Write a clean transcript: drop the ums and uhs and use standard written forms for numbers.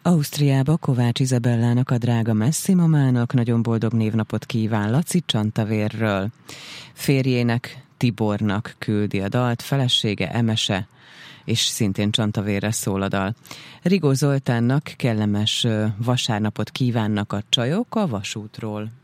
Ausztriába Kovács Izabellának, a drága messzimamának nagyon boldog névnapot kíván Laci Csantavérről. Férjének, Tibornak küldi a dalt, felesége Emese, és szintén Csantavérre szól a dal. Rigó Zoltánnak kellemes vasárnapot kívánnak a csajok a vasútról.